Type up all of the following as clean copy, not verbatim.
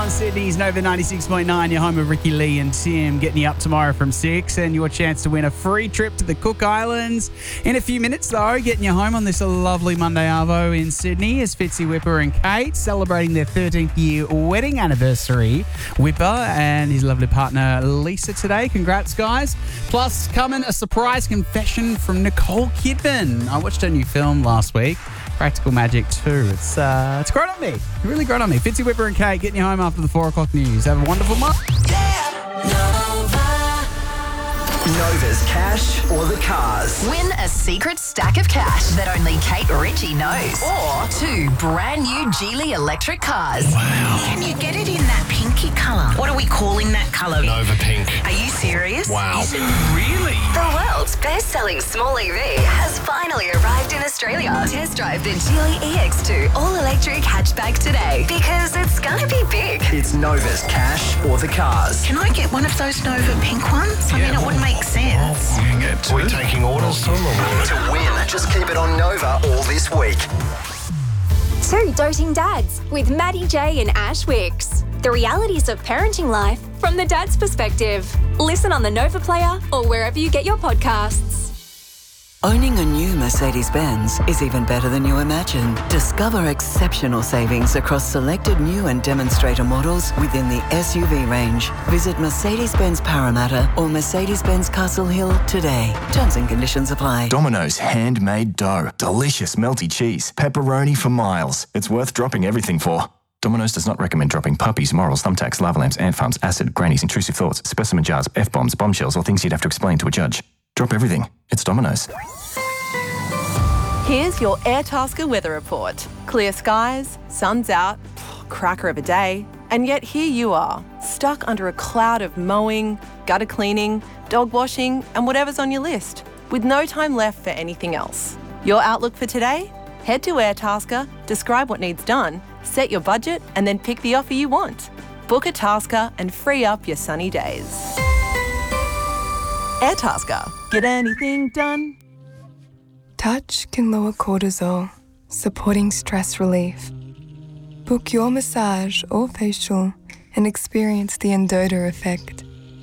on Sydney's Nova 96.9. You're home with Ricky Lee and Tim, getting you up tomorrow from 6 and your chance to win a free trip to the Cook Islands. In a few minutes, though, getting you home on this lovely Monday Arvo in Sydney is Fitzy Whipper and Kate celebrating their 13th year wedding anniversary. Whipper and his lovely partner Lisa today. Congrats, guys. Plus, coming a surprise confession from Nicole Kidman. I watched her new film last week, Practical Magic 2. It's grown on me. It really grown on me. Fitzy Whipper and Kate getting you home after the 4 o'clock news. Have a wonderful month. Nova's Cash or the Cars. Win a secret stack of cash that only Kate Ritchie knows. Or 2 brand new Geely electric cars. Wow. Can you get it in that pinky colour? What are we calling that colour? Nova Pink. Are you serious? Wow. Is it really? The world's best-selling small EV has finally arrived in Australia. Test drive the Geely EX2 all-electric hatchback today because it's gonna be big. It's Nova's Cash or the Cars. Can I get one of those Nova pink ones? I mean, it wouldn't make sense. Are we taking orders, Tom? To win, just keep it on Nova all this week. 2 Doting Dads with Maddie J and Ash Wicks. The realities of parenting life from the dad's perspective. Listen on the Nova Player or wherever you get your podcasts. Owning a new Mercedes-Benz is even better than you imagined. Discover exceptional savings across selected new and demonstrator models within the SUV range. Visit Mercedes-Benz Parramatta or Mercedes-Benz Castle Hill today. Terms and conditions apply. Domino's handmade dough. Delicious melty cheese. Pepperoni for miles. It's worth dropping everything for. Domino's does not recommend dropping puppies, morals, thumbtacks, lava lamps, ant farms, acid, grannies, intrusive thoughts, specimen jars, F-bombs, bombshells, or things you'd have to explain to a judge. Drop everything. It's Domino's. Here's your Airtasker weather report. Clear skies, sun's out, cracker of a day, and yet here you are, stuck under a cloud of mowing, gutter cleaning, dog washing, and whatever's on your list, with no time left for anything else. Your outlook for today? Head to Airtasker, describe what needs done, set your budget, and then pick the offer you want. Book a Tasker and free up your sunny days. Airtasker. Get anything done? Touch can lower cortisol, supporting stress relief. Book your massage or facial and experience the Endota effect.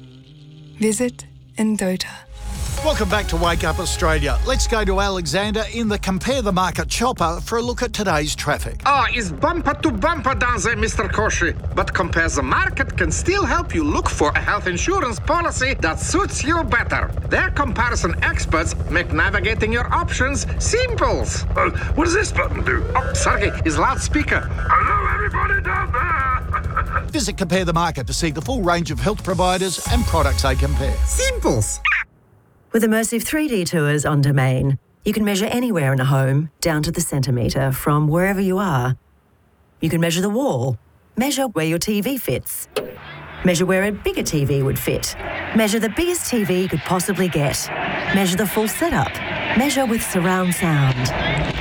Visit Endota. Welcome back to Wake Up Australia. Let's go to Alexander in the Compare the Market chopper for a look at today's traffic. It's bumper to bumper down there, Mr. Koshi. But Compare the Market can still help you look for a health insurance policy that suits you better. Their comparison experts make navigating your options simple. What does this button do? Oh, sorry, it's loudspeaker. Hello, everybody down there. Visit Compare the Market to see the full range of health providers and products they compare. Simples. With Immersive 3D Tours on Domain, you can measure anywhere in a home, down to the centimetre, from wherever you are. You can measure the wall, measure where your TV fits, measure where a bigger TV would fit, measure the biggest TV you could possibly get, measure the full setup, measure with surround sound,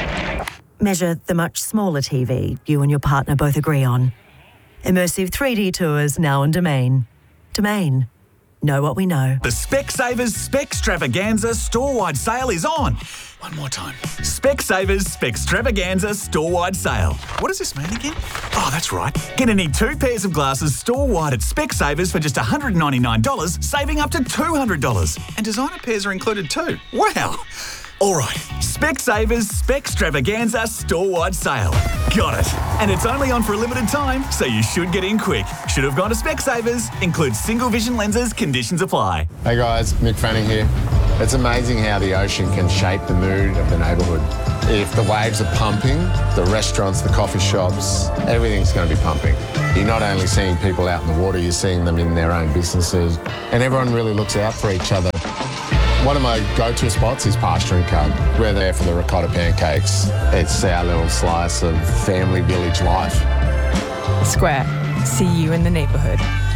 measure the much smaller TV you and your partner both agree on. Immersive 3D Tours now on Domain. Domain. Know what we know. The Specsavers Specstravaganza store-wide sale is on. One more time. Specsavers Specstravaganza store-wide sale. What does this mean again? Oh, that's right. Get any 2 pairs of glasses store-wide at Specsavers for just $199, saving up to $200. And designer pairs are included too. Wow. All right, Specsavers Specstravaganza store-wide sale. Got it. And it's only on for a limited time, so you should get in quick. Should have gone to Specsavers. Includes single vision lenses. Conditions apply. Hey guys, Mick Fanning here. It's amazing how the ocean can shape the mood of the neighbourhood. If the waves are pumping, the restaurants, the coffee shops, everything's going to be pumping. You're not only seeing people out in the water, you're seeing them in their own businesses, and everyone really looks out for each other. One of my go-to spots is Pasture and Cub. We're there for the ricotta pancakes. It's our little slice of family village life. Square. See you in the neighbourhood.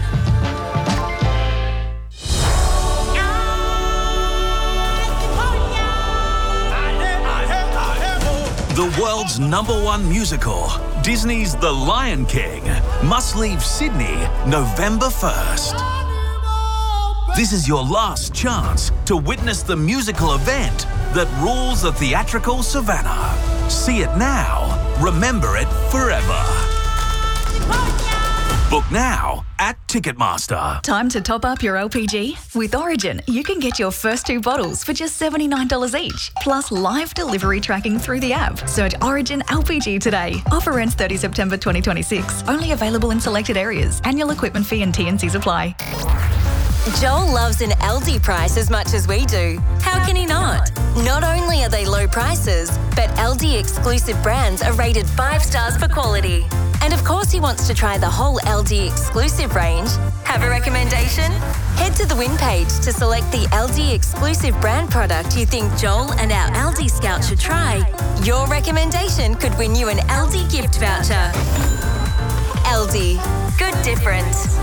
The world's #1 musical, Disney's The Lion King, must leave Sydney November 1st. This is your last chance to witness the musical event that rules the theatrical savannah. See it now, remember it forever. Book now at Ticketmaster. Time to top up your LPG? With Origin, you can get your first 2 bottles for just $79 each, plus live delivery tracking through the app. Search Origin LPG today. Offer ends 30 September 2026. Only available in selected areas. Annual equipment fee and T&Cs apply. Joel loves an Aldi price as much as we do. How can he not? Not only are they low prices, but Aldi exclusive brands are rated 5 stars for quality. And of course he wants to try the whole Aldi exclusive range. Have a recommendation? Head to the win page to select the Aldi exclusive brand product you think Joel and our Aldi Scout should try. Your recommendation could win you an Aldi gift voucher. Aldi. Good difference.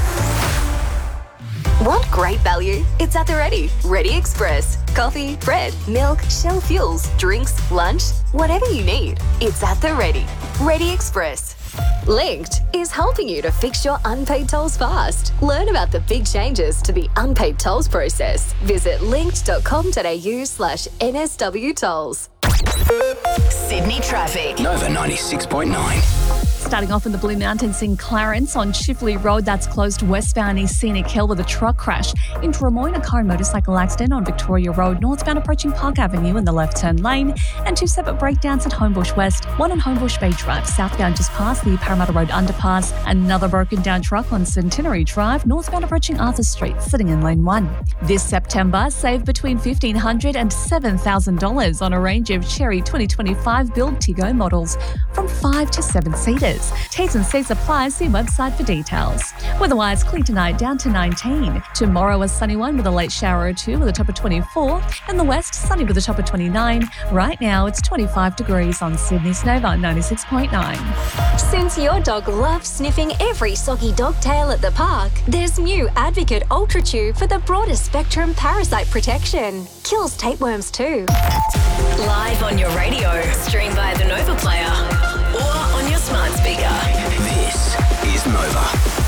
Want great value? It's at the Ready. Ready Express. Coffee, bread, milk, Shell fuels, drinks, lunch, whatever you need. It's at the Ready. Ready Express. Linked is helping you to fix your unpaid tolls fast. Learn about the big changes to the unpaid tolls process. Visit linked.com.au/NSW tolls. Sydney traffic. Nova 96.9. Starting off in the Blue Mountains in Clarence on Chifley Road, that's closed westbound East Scenic Hill with a truck crash. In Drummoyne, a car and motorcycle accident on Victoria Road, northbound approaching Park Avenue in the left turn lane. And 2 separate breakdowns at Homebush West, one on Homebush Bay Drive, southbound just past the Parramatta Road underpass. Another broken down truck on Centenary Drive, northbound approaching Arthur Street, sitting in lane 1. This September, save between $1,500 and $7,000 on a range of Cherry 2025 build Tiggo models from 5 to 7 seaters. T's and C's apply. See website for details. Weatherwise, clear tonight down to 19. Tomorrow a sunny one with a late shower or 2 with a top of 24. In the west, sunny with a top of 29. Right now it's 25 degrees on Sydney's Nova 96.9. Since your dog loves sniffing every soggy dog tail at the park, there's new Advocate Ultra Chew for the broadest spectrum parasite protection. Kills tapeworms too. Live on your radio, stream via the Nova Player, or on your smart speaker. This is Nova.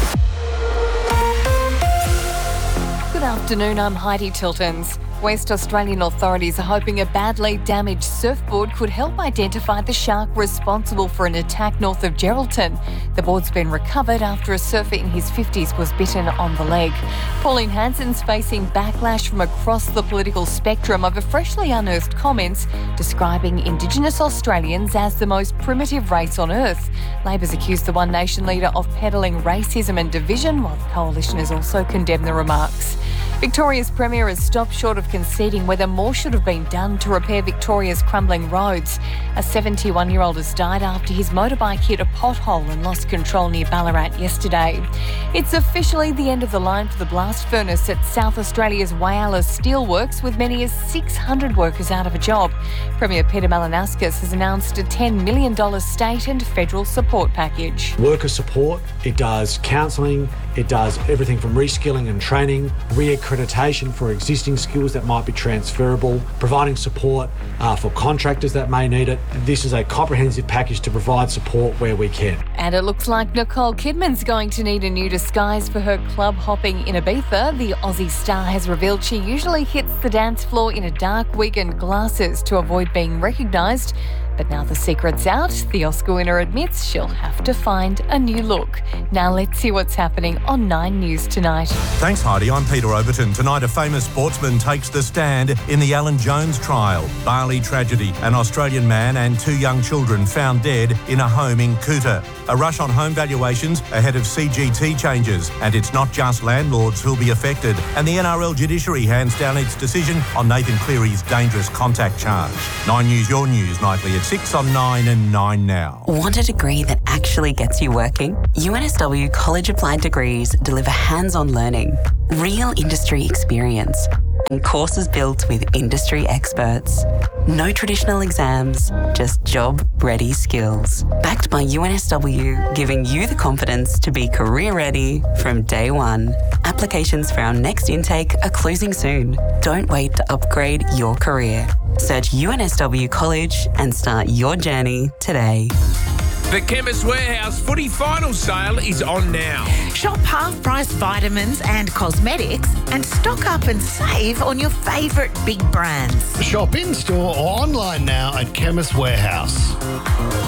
Good afternoon, I'm Heidi Tiltons. West Australian authorities are hoping a badly damaged surfboard could help identify the shark responsible for an attack north of Geraldton. The board's been recovered after a surfer in his 50s was bitten on the leg. Pauline Hanson's facing backlash from across the political spectrum over freshly unearthed comments describing Indigenous Australians as the most primitive race on earth. Labor's accused the One Nation leader of peddling racism and division, while the Coalition has also condemned the remarks. Victoria's Premier has stopped short of conceding whether more should have been done to repair Victoria's crumbling roads. A 71-year-old has died after his motorbike hit a pothole and lost control near Ballarat yesterday. It's officially the end of the line for the blast furnace at South Australia's Whyalla Steelworks, with many as 600 workers out of a job. Premier Peter Malinauskas has announced a $10 million state and federal support package. Worker support, it does counselling, it does everything from reskilling and training, reaccreditation for existing skills that might be transferable, providing support for contractors that may need it. This is a comprehensive package to provide support where we can. And it looks like Nicole Kidman's going to need a new disguise for her club hopping in Ibiza. The Aussie star has revealed she usually hits the dance floor in a dark wig and glasses to avoid being recognised. But now the secret's out, the Oscar winner admits she'll have to find a new look. Now let's see what's happening on 9 News tonight. Thanks, Heidi. I'm Peter Overton. Tonight, a famous sportsman takes the stand in the Alan Jones trial. Bali tragedy. An Australian man and 2 young children found dead in a home in Kuta. A rush on home valuations ahead of CGT changes. And it's not just landlords who'll be affected. And the NRL judiciary hands down its decision on Nathan Cleary's dangerous contact charge. 9 News, your news, nightly at 6 on 9 and 9 now. Want a degree that actually gets you working? UNSW College Applied Degrees deliver hands-on learning, real industry experience, and courses built with industry experts. No traditional exams, just job-ready skills. Backed by UNSW, giving you the confidence to be career-ready from day one. Applications for our next intake are closing soon. Don't wait to upgrade your career. Search UNSW College and start your journey today. The Chemist Warehouse footy final sale is on now. Shop half-price vitamins and cosmetics and stock up and save on your favourite big brands. Shop in-store or online now at Chemist Warehouse.